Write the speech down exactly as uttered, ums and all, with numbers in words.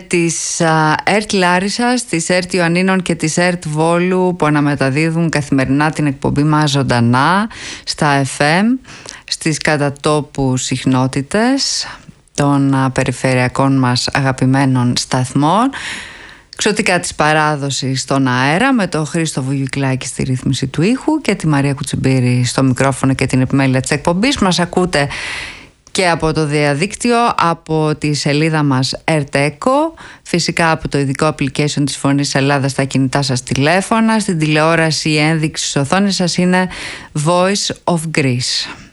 Της ΕΡΤ Λάρισσας, της ΕΡΤ Ιωαννίνων και της ΕΡΤ Βόλου, που αναμεταδίδουν καθημερινά την εκπομπή μας ζωντανά στα εφ εμ, στις κατατόπου συχνότητες των περιφερειακών μας αγαπημένων σταθμών. Ξωτικά της παράδοσης στον αέρα, με τον Χρήστο Βουγιουκλάκη στη ρύθμιση του ήχου και τη Μαρία Κουτσιμπήρη στο μικρόφωνο και την επιμέλεια της εκπομπής. Μας ακούτε και από το διαδίκτυο, από τη σελίδα μας Ερτέκο, φυσικά από το ειδικό application της Φωνής Ελλάδας στα κινητά σας τηλέφωνα. Στην τηλεόραση η ένδειξη στις οθόνες σας είναι Voice of Greece.